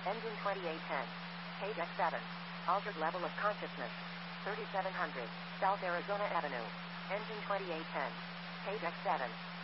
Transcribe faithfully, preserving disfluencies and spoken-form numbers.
Engine twenty-eight ten. Page X seven. Altered level of consciousness. thirty-seven hundred. South Arizona Avenue. Engine twenty-eight ten. Page X seven.